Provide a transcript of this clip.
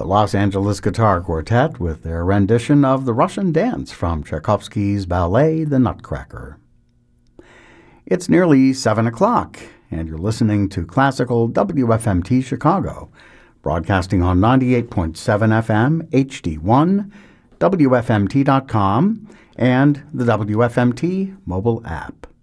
the Los Angeles Guitar Quartet with their rendition of the Russian Dance from Tchaikovsky's ballet The Nutcracker. It's nearly 7 o'clock, and you're listening to Classical WFMT Chicago, broadcasting on 98.7 FM, HD1, WFMT.com, and the WFMT mobile app.